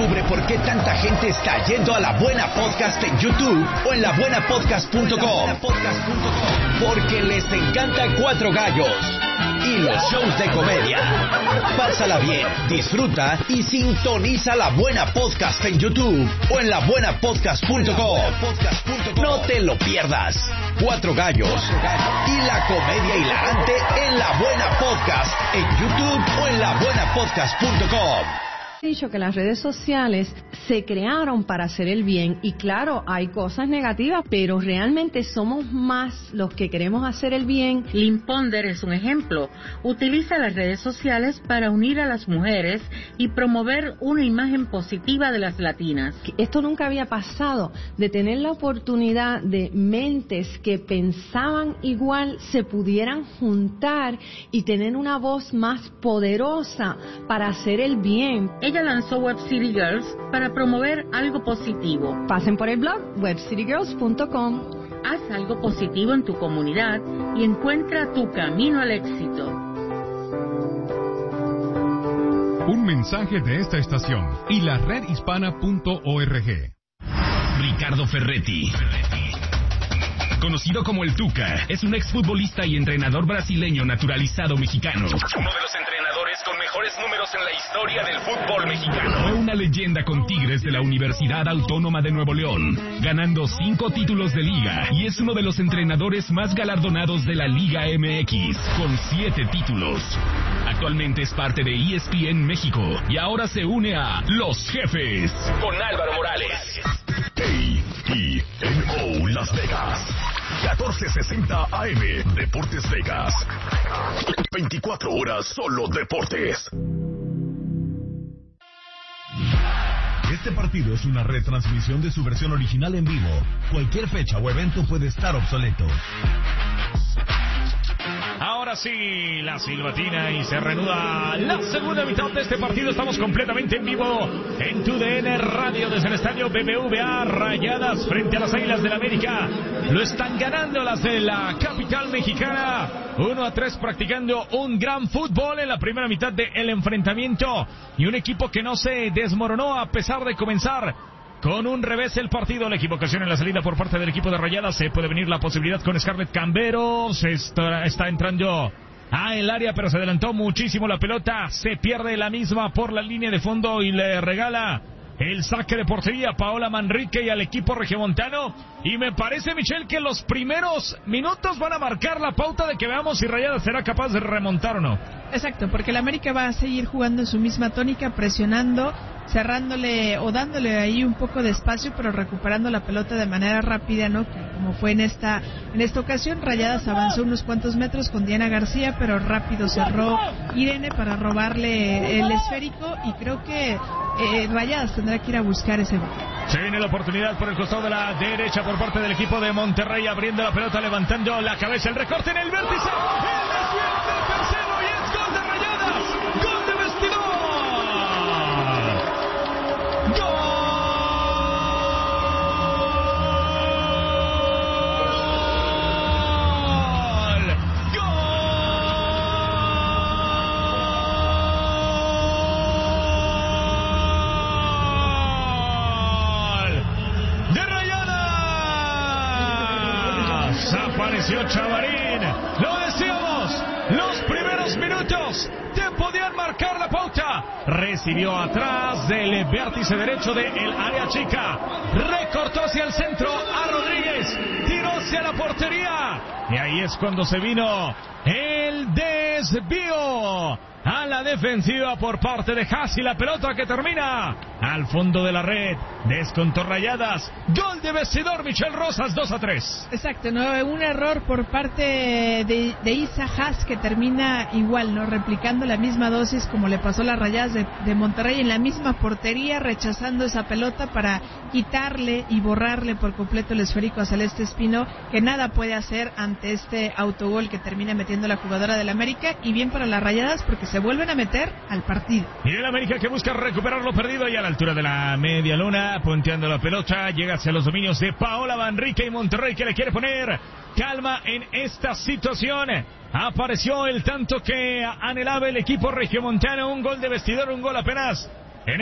Descubre por qué tanta gente está yendo a La Buena Podcast en YouTube o en labuenapodcast.com. Porque les encanta Cuatro Gallos y los shows de comedia. Pásala bien, disfruta y sintoniza La Buena Podcast en YouTube o en labuenapodcast.com. No te lo pierdas. Cuatro Gallos y la comedia hilarante en La Buena Podcast en YouTube o en labuenapodcast.com. Dicho que las redes sociales se crearon para hacer el bien y claro, hay cosas negativas, pero realmente somos más los que queremos hacer el bien. Lynn Ponder es un ejemplo. Utiliza las redes sociales para unir a las mujeres y promover una imagen positiva de las latinas. Esto nunca había pasado, de tener la oportunidad de mentes que pensaban igual se pudieran juntar y tener una voz más poderosa para hacer el bien. Ella lanzó Web City Girls para promover algo positivo. Pasen por el blog webcitygirls.com. Haz algo positivo en tu comunidad y encuentra tu camino al éxito. Un mensaje de esta estación y la redhispana.org. Ricardo Ferretti, conocido como el Tuca, es un exfutbolista y entrenador brasileño naturalizado mexicano. Uno de los entrenadores con mejores números en la historia del fútbol mexicano. Fue una leyenda con Tigres de la Universidad Autónoma de Nuevo León, ganando 5 títulos de liga, y es uno de los entrenadores más galardonados de la Liga MX, con 7 títulos. Actualmente es parte de ESPN México y ahora se une a Los Jefes con Álvaro Morales. KENO Las Vegas, 1460 AM, Deportes Vegas. 24 horas solo deportes. Este partido es una retransmisión de su versión original en vivo. Cualquier fecha o evento puede estar obsoleto. Ahora sí, la silbatina y se reanuda la segunda mitad de este partido. Estamos completamente en vivo en TUDN Radio desde el estadio BBVA. Rayadas frente a las Águilas del América. Lo están ganando las de la capital mexicana. 1-3, practicando un gran fútbol en la primera mitad del enfrentamiento. Y un equipo que no se desmoronó a pesar de comenzar con un revés el partido. La equivocación en la salida por parte del equipo de Rayadas. Se puede venir la posibilidad con Scarlett Cambero. Se está entrando a el área, pero se adelantó muchísimo la pelota. Se pierde la misma por la línea de fondo y le regala el saque de portería a Paola Manrique y al equipo regiomontano. Y me parece, Michelle, que los primeros minutos van a marcar la pauta de que veamos si Rayadas será capaz de remontar o no. Exacto, porque el América va a seguir jugando en su misma tónica, presionando, cerrándole o dándole ahí un poco de espacio, pero recuperando la pelota de manera rápida, ¿no? Como fue en esta ocasión. Rayadas avanzó unos cuantos metros con Diana García, pero rápido cerró Irene para robarle el esférico, y creo que Rayadas tendrá que ir a buscar ese gol. Se viene la oportunidad por el costado de la derecha por parte del equipo de Monterrey, abriendo la pelota, levantando la cabeza, el recorte en el vértice, el desvío del tercero, y es gol de Rayadas, gol de vestidor. Apareció Chavarín, lo decíamos, los primeros minutos te podían marcar la pauta. Recibió atrás del vértice derecho del área chica, recortó hacia el centro a Rodríguez, tiró hacia la portería, y ahí es cuando se vino el desvío a la defensiva por parte de Haas, y la pelota que termina al fondo de la red. Descontó Rayadas, gol de vestidor, Michelle Rosas, 2-3. Exacto, ¿no? Un error por parte de Isa Haas, que termina igual, ¿no? Replicando la misma dosis como le pasó a las Rayadas de Monterrey, en la misma portería, rechazando esa pelota para quitarle y borrarle por completo el esférico a Celeste Espino, que nada puede hacer ante este autogol que termina metiendo la jugadora del América. Y bien para las Rayadas, porque se vuelven a meter al partido. Y el América que busca recuperar lo perdido, y a la altura de la media luna, punteando la pelota, llega hacia los dominios de Paola Manrique, y Monterrey que le quiere poner calma en esta situación. Apareció el tanto que anhelaba el equipo regiomontano, un gol de vestidor, un gol apenas